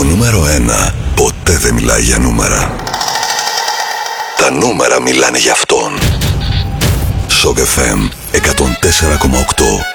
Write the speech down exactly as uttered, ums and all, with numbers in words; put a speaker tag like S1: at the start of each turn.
S1: νούμερο ένα ποτέ δεν μιλάει για νούμερα. Τα νούμερα μιλάνε για αυτόν. Σοκ εφ εμ εκατόν τέσσερα κόμμα οκτώ.